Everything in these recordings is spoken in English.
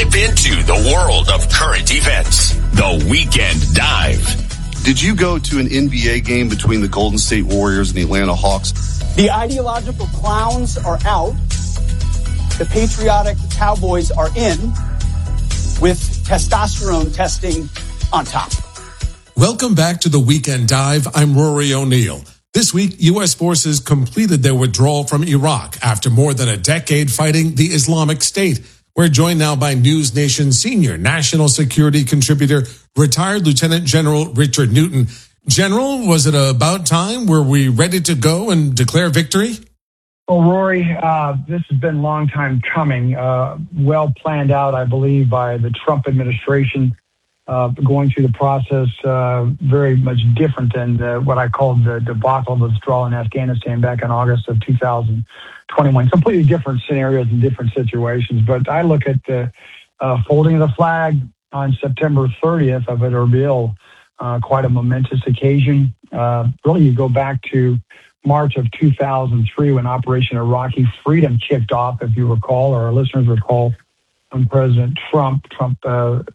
Dip into the world of current events. The Weekend Dive. Did you go to an NBA game between the Golden State Warriors and the Atlanta Hawks? The ideological clowns are out. The patriotic cowboys are in, with testosterone testing on top. Welcome back to the Weekend Dive. I'm Rory O'Neill. This week, U.S. forces completed their withdrawal from Iraq after more than a decade fighting the Islamic State. We're joined now by News Nation senior national security contributor, retired Lieutenant General Richard Newton. General, was it about time? Were we ready to go and declare victory? Well, Rory, this has been a long time coming, well planned out, I believe, by the Trump administration, going through the process very much different than what I called the debacle of withdrawal in Afghanistan back in August of 2021. Completely different scenarios and different situations. But I look at the folding of the flag on September 30th of it, Erbil, quite a momentous occasion. Really, you go back to March of 2003 when Operation Iraqi Freedom kicked off, if you recall, or our listeners recall, when President President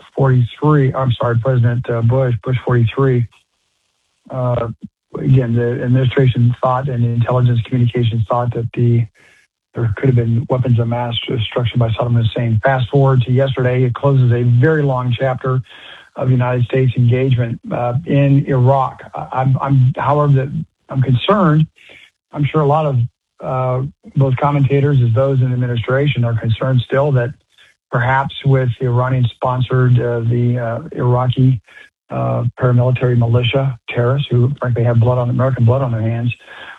Bush 43. Again, the administration thought and the intelligence communications thought that there could have been weapons of mass destruction by Saddam Hussein. Fast forward to yesterday, it closes a very long chapter of United States engagement in Iraq. I'm concerned. I'm sure a lot of both commentators as those in the administration are concerned still that perhaps with the Iranian-sponsored, the Iraqi paramilitary militia terrorists who frankly have American blood on their hands,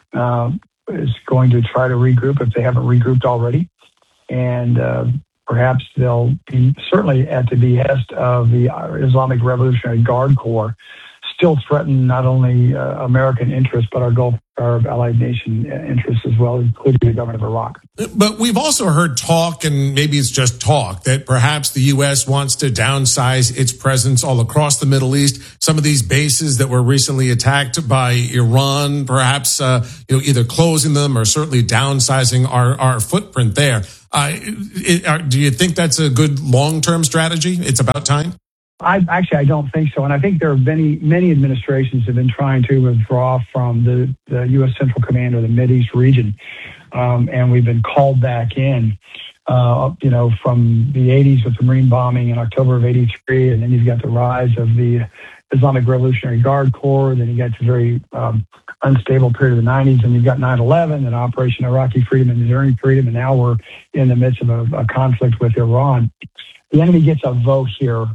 is going to try to regroup if they haven't regrouped already. And perhaps they'll be certainly at the behest of the Islamic Revolutionary Guard Corps, still threaten not only American interests, but our Gulf Arab allied nation interests as well, including the government of Iraq. But we've also heard talk, and maybe it's just talk, that perhaps the U.S. wants to downsize its presence all across the Middle East. Some of these bases that were recently attacked by Iran, perhaps either closing them or certainly downsizing our footprint there. Do you think that's a good long-term strategy? It's about time? I don't think so. And I think there are many administrations have been trying to withdraw from the U.S. Central Command or the Mideast region. And we've been called back in, from the 80s with the Marine bombing in October of 83. And then you've got the rise of the Islamic Revolutionary Guard Corps. Then you got the very unstable period of the 90s. And you've got 9/11 and Operation Iraqi Freedom and Enduring Freedom. And now we're in the midst of a conflict with Iran. The enemy gets a vote here.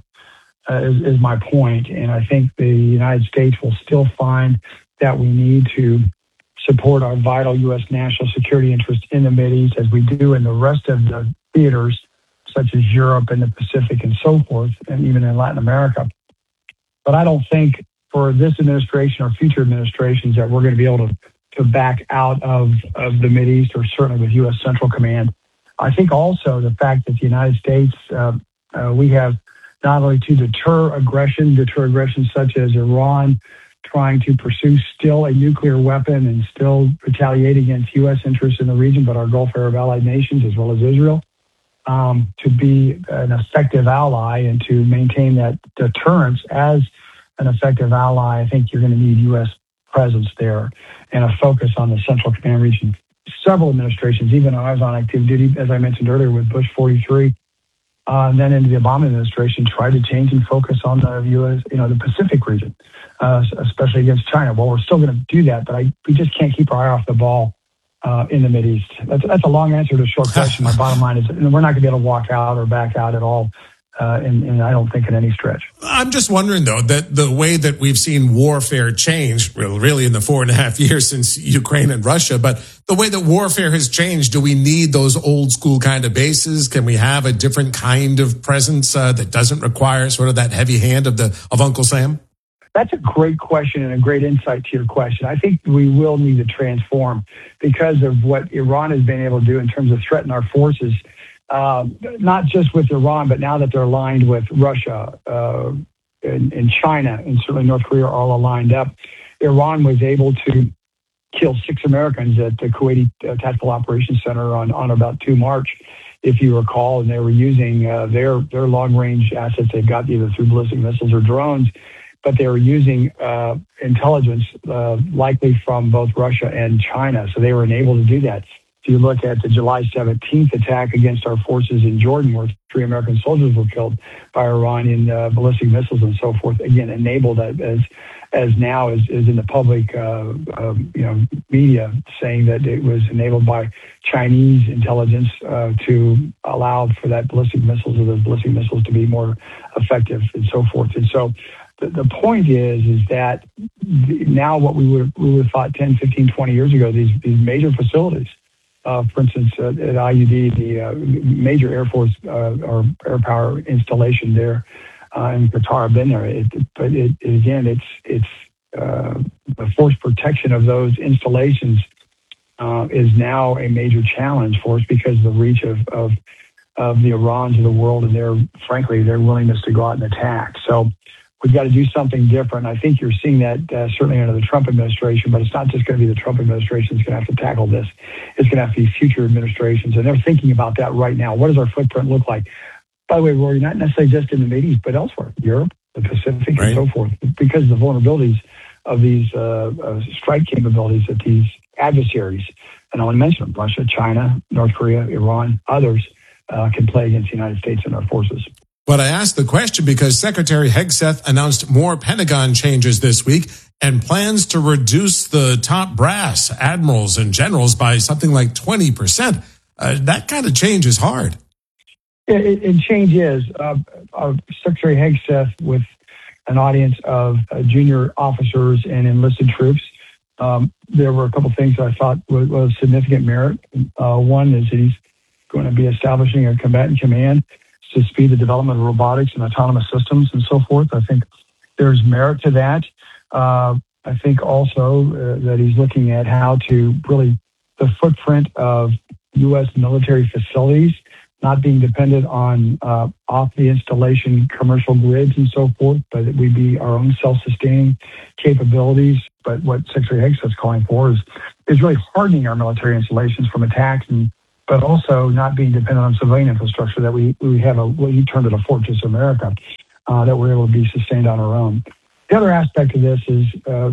Is my point. And I think the United States will still find that we need to support our vital U.S. national security interests in the Mideast as we do in the rest of the theaters, such as Europe and the Pacific and so forth, and even in Latin America. But I don't think for this administration or future administrations that we're going to be able to back out of the Mideast, or certainly with U.S. Central Command. I think also the fact that the United States, we have not only to deter aggression such as Iran trying to pursue still a nuclear weapon and still retaliate against U.S. interests in the region, but our Gulf Arab allied nations as well as Israel, to be an effective ally and to maintain that deterrence as an effective ally. I think you're going to need U.S. presence there and a focus on the Central Command region. Several administrations, even when I was on active duty, as I mentioned earlier, with Bush 43, and then into the Obama administration, tried to change and focus on the U.S., the Pacific region, especially against China. Well, we're still going to do that, but we just can't keep our eye off the ball in the Mideast. That's a long answer to a short question. My bottom line is we're not going to be able to walk out or back out at all. And I don't think in any stretch. I'm just wondering, though, that the way that we've seen warfare change, really in the 4.5 years since Ukraine and Russia, but the way that warfare has changed, do we need those old school kind of bases? Can we have a different kind of presence that doesn't require sort of that heavy hand of Uncle Sam? That's a great question and a great insight to your question. I think we will need to transform because of what Iran has been able to do in terms of threaten our forces. Not just with Iran, but now that they're aligned with Russia and China and certainly North Korea are all aligned up, Iran was able to kill 6 Americans at the Kuwaiti Tactical Operations Center on about 2 March. if you recall, and they were using their long-range assets they've got either through ballistic missiles or drones, but they were using intelligence likely from both Russia and China. So they were enabled to do that. If you look at the July 17th attack against our forces in Jordan, where 3 American soldiers were killed by Iranian ballistic missiles and so forth, again, enabled as now is in the public media, saying that it was enabled by Chinese intelligence to allow for that ballistic missiles or those ballistic missiles to be more effective and so forth. And so the point is that now what we would have thought 10, 15, 20 years ago, these major facilities, for instance, at IUD, the major Air Force or air power installation there in Qatar, I've been there. It's the force protection of those installations is now a major challenge for us because of the reach of the Irans of the world and their willingness to go out and attack. So we've got to do something different. I think you're seeing that certainly under the Trump administration, but it's not just going to be the Trump administration that's going to have to tackle this. It's going to have to be future administrations, and they're thinking about that right now. What does our footprint look like? By the way, Rory, not necessarily just in the Middle East, but elsewhere, Europe, the Pacific, and so forth, because of the vulnerabilities of these strike capabilities that these adversaries, and I want to mention them, Russia, China, North Korea, Iran, others, can play against the United States and our forces. But I asked the question because Secretary Hegseth announced more Pentagon changes this week and plans to reduce the top brass, admirals and generals, by something like 20%. That kind of change is hard. It change is. Secretary Hegseth, with an audience of junior officers and enlisted troops, there were a couple things that I thought was significant merit. One is that he's going to be establishing a combatant command to speed the development of robotics and autonomous systems and so forth. I think there's merit to that. I think also that he's looking at how to really the footprint of U.S. military facilities, not being dependent on off the installation commercial grids and so forth, but that we be our own self-sustaining capabilities. But what Secretary Hegseth is calling for is really hardening our military installations from attacks, but also not being dependent on civilian infrastructure, that we have what he termed it a fortress America, that we're able to be sustained on our own. The other aspect of this is,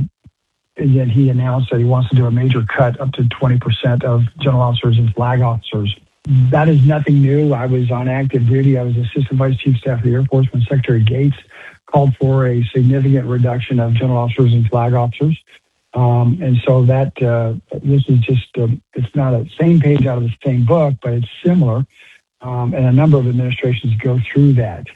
again, he announced that he wants to do a major cut up to 20% of general officers and flag officers. That is nothing new. I was on active duty. I was Assistant Vice Chief of Staff of the Air Force when Secretary Gates called for a significant reduction of general officers and flag officers. And so that this is just, it's not a same page out of the same book, but it's similar. And a number of administrations go through that.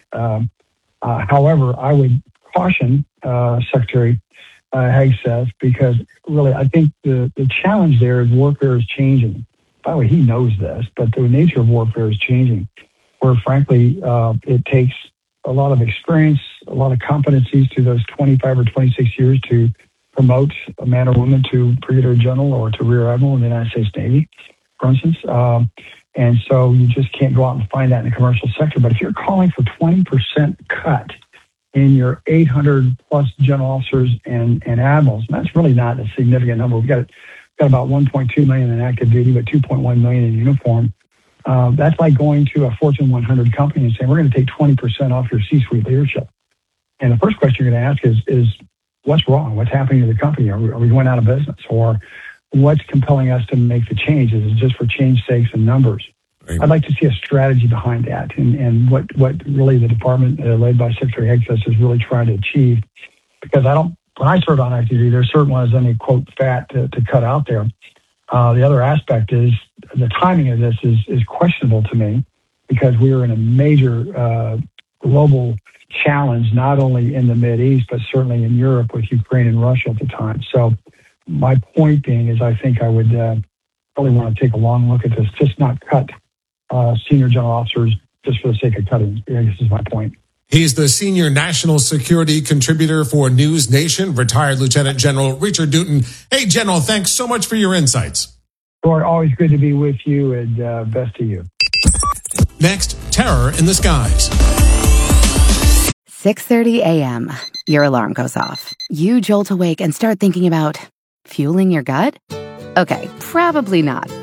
However, I would caution Secretary Hegseth, because really I think the challenge there is warfare is changing. By the way, he knows this, but the nature of warfare is changing, where frankly it takes a lot of experience, a lot of competencies through those 25 or 26 years to promote a man or woman to brigadier general or to rear admiral in the United States Navy, for instance. And so you just can't go out and find that in the commercial sector. But if you're calling for 20% cut in your 800 plus general officers and admirals, and that's really not a significant number. We've got about 1.2 million in active duty, but 2.1 million in uniform. That's like going to a Fortune 100 company and saying, we're going to take 20% off your C-suite leadership. And the first question you're going to ask is what's wrong? What's happening to the company? Are we going out of business? Or what's compelling us to make the change? Is it just for change sakes and numbers? Right. I'd like to see a strategy behind that, and what really the department led by Secretary Hegseth is really trying to achieve. Because when I served on active duty, there certainly wasn't any, quote, fat to cut out there. The other aspect is the timing of this is questionable to me, because we are in a major global challenge, not only in the Mideast, but certainly in Europe with Ukraine and Russia at the time. So my point being is I think I would really want to take a long look at this, just not cut senior general officers just for the sake of cutting. I guess is my point. He's the senior national security contributor for News Nation, retired Lieutenant General Richard Newton. Hey, General, thanks so much for your insights. Roy, always good to be with you, and best to you. Next, terror in the skies. 6:30 a.m. Your alarm goes off. You jolt awake and start thinking about fueling your gut? Okay, probably not.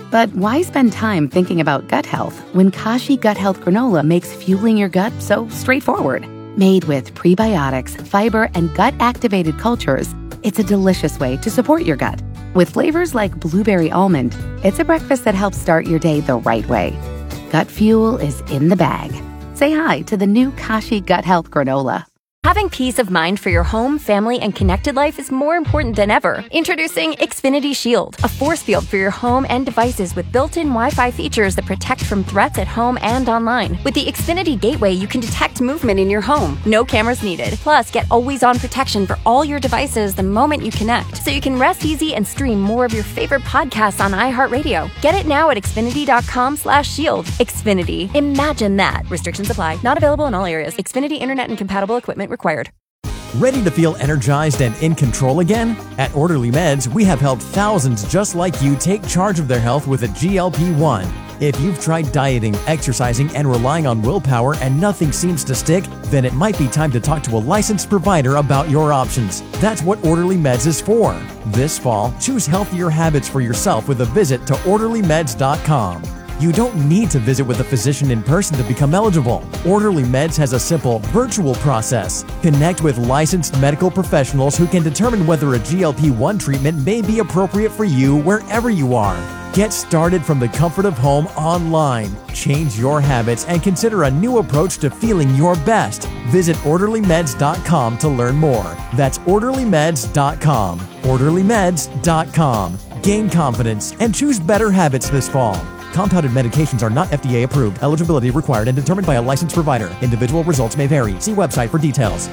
But why spend time thinking about gut health when Kashi Gut Health Granola makes fueling your gut so straightforward? Made with prebiotics, fiber, and gut-activated cultures, it's a delicious way to support your gut. With flavors like blueberry almond, it's a breakfast that helps start your day the right way. Gut fuel is in the bag. Say hi to the new Kashi Gut Health Granola. Having peace of mind for your home, family, and connected life is more important than ever. Introducing Xfinity Shield, a force field for your home and devices with built-in Wi-Fi features that protect from threats at home and online. With the Xfinity Gateway, you can detect movement in your home. No cameras needed. Plus, get always-on protection for all your devices the moment you connect, so you can rest easy and stream more of your favorite podcasts on iHeartRadio. Get it now at Xfinity.com/shield. Xfinity. Imagine that. Restrictions apply. Not available in all areas. Xfinity Internet and compatible equipment required. Ready to feel energized and in control again? At Orderly Meds, we have helped thousands just like you take charge of their health with a GLP-1. If you've tried dieting, exercising, and relying on willpower and nothing seems to stick, then it might be time to talk to a licensed provider about your options. That's what Orderly Meds is for. This fall, choose healthier habits for yourself with a visit to OrderlyMeds.com. You don't need to visit with a physician in person to become eligible. Orderly Meds has a simple, virtual process. Connect with licensed medical professionals who can determine whether a GLP-1 treatment may be appropriate for you wherever you are. Get started from the comfort of home online. Change your habits and consider a new approach to feeling your best. Visit OrderlyMeds.com to learn more. That's OrderlyMeds.com. OrderlyMeds.com. Gain confidence and choose better habits this fall. Compounded medications are not FDA approved. Eligibility required and determined by a licensed provider. Individual results may vary. See website for details.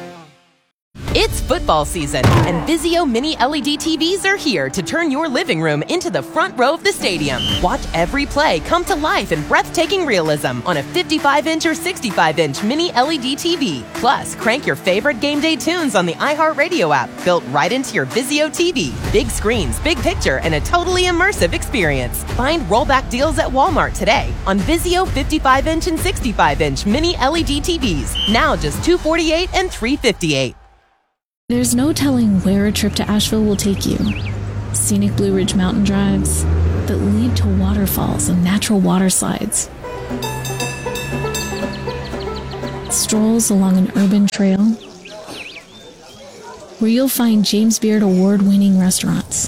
It's football season, and Vizio Mini LED TVs are here to turn your living room into the front row of the stadium. Watch every play come to life in breathtaking realism on a 55-inch or 65-inch Mini LED TV. Plus, crank your favorite game day tunes on the iHeartRadio app, built right into your Vizio TV. Big screens, big picture, and a totally immersive experience. Find rollback deals at Walmart today on Vizio 55-inch and 65-inch Mini LED TVs. Now just $248 and $358. There's no telling where a trip to Asheville will take you. Scenic Blue Ridge mountain drives that lead to waterfalls and natural water slides. Strolls along an urban trail where you'll find James Beard award-winning restaurants.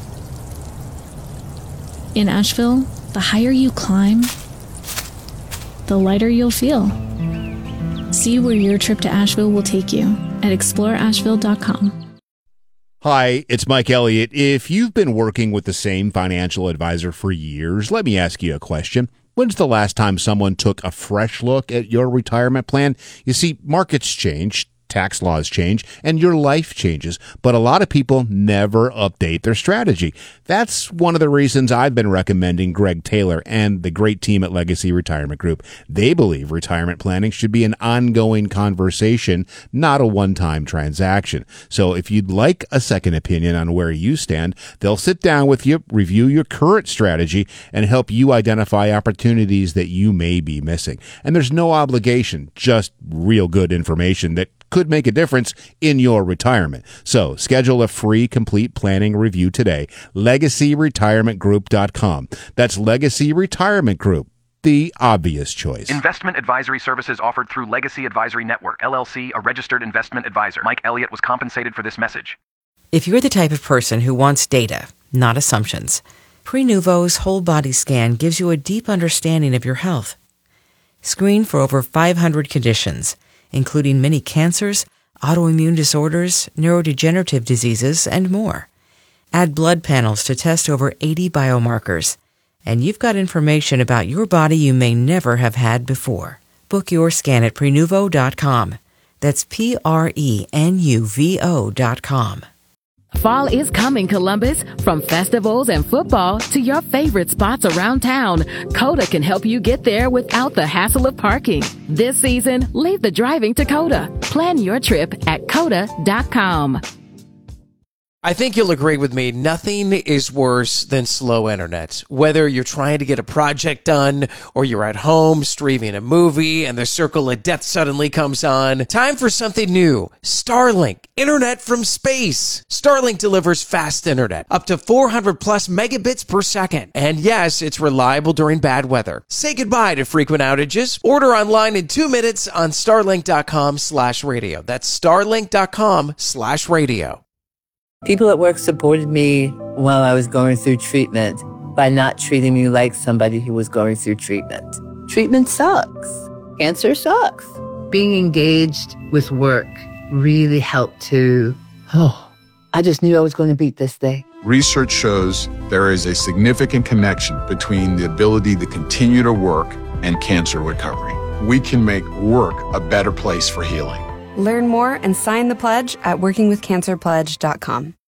In Asheville, the higher you climb, the lighter you'll feel. See where your trip to Asheville will take you at exploreasheville.com. Hi, it's Mike Elliott. If you've been working with the same financial advisor for years, let me ask you a question. When's the last time someone took a fresh look at your retirement plan? You see, markets change, tax laws change, and your life changes, but a lot of people never update their strategy. That's one of the reasons I've been recommending Greg Taylor and the great team at Legacy Retirement Group. They believe retirement planning should be an ongoing conversation, not a one-time transaction. So if you'd like a second opinion on where you stand, they'll sit down with you, review your current strategy, and help you identify opportunities that you may be missing. And there's no obligation, just real good information that could make a difference in your retirement. So schedule a free complete planning review today. LegacyRetirementGroup.com. That's Legacy Retirement Group, the obvious choice. Investment advisory services offered through Legacy Advisory Network, LLC, a registered investment advisor. Mike Elliott was compensated for this message. If you're the type of person who wants data, not assumptions, Prenuvo's whole body scan gives you a deep understanding of your health. Screen for over 500 conditions, including many cancers, autoimmune disorders, neurodegenerative diseases, and more. Add blood panels to test over 80 biomarkers, and you've got information about your body you may never have had before. Book your scan at Prenuvo.com. That's Prenuvo.com. Fall is coming, Columbus. From festivals and football to your favorite spots around town, Coda can help you get there without the hassle of parking. This season, leave the driving to Coda. Plan your trip at Coda.com. I think you'll agree with me. Nothing is worse than slow internet. Whether you're trying to get a project done or you're at home streaming a movie and the circle of death suddenly comes on, time for something new. Starlink, internet from space. Starlink delivers fast internet, up to 400 plus megabits per second. And yes, it's reliable during bad weather. Say goodbye to frequent outages. Order online in 2 minutes on starlink.com/radio. That's starlink.com/radio. People at work supported me while I was going through treatment by not treating me like somebody who was going through treatment. Treatment sucks. Cancer sucks. Being engaged with work really helped to, I just knew I was going to beat this thing. Research shows there is a significant connection between the ability to continue to work and cancer recovery. We can make work a better place for healing. Learn more and sign the pledge at workingwithcancerpledge.com.